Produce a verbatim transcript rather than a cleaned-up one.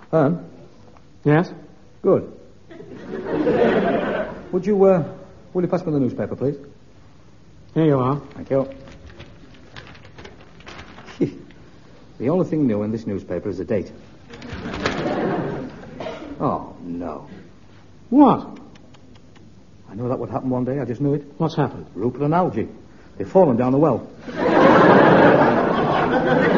Ern? Yes? Good. Would you, uh, will you pass me the newspaper, please? Here you are. Thank you. The only thing new in this newspaper is the date. Oh, no. What? I knew that would happen one day. I just knew it. What's happened? Rupert and Algie. They've fallen down the well.